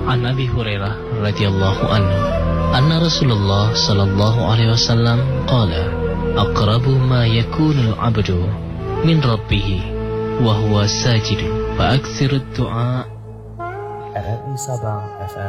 An Abi Hurairah radhiyallahu anhu anna Rasulullah sallallahu alaihi wasallam qala aqrabu ma yakunu al-'abdu min rabbih wa huwa sajid fa aktsiru ad-du'a. RRI Sabang FM